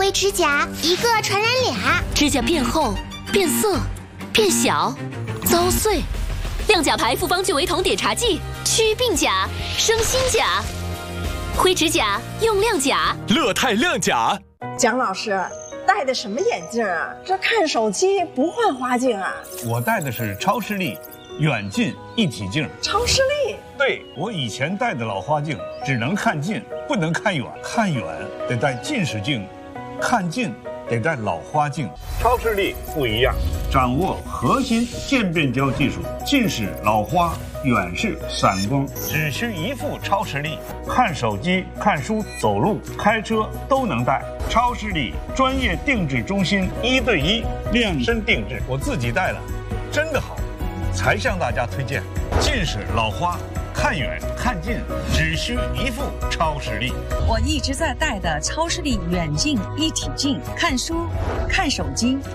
灰指甲一个传染俩， 指甲变厚、变色、变小、遭碎。亮甲牌复方聚维酮碘茶剂，祛病甲，生新甲。灰指甲用亮甲， 乐泰亮甲。 蒋老师戴的什么眼镜啊？这看手机不换花镜啊？ 我戴的是超视力远近一体镜。 超视力？ 对，我以前戴的老花镜只能看近，不能看远，看远得戴近视镜，看近得戴老花镜。超视力不一样，掌握核心渐变焦技术，近视、老花、远视、散光，只需一副超视力，看手机、看书、走路、开车都能戴。超视力专业定制中心，1对1量身定制，我自己戴了，真的好，才向大家推荐。近视、老花，看远看近只需一副超视力。 我一直在戴的超视力远近一体镜，看书、看手机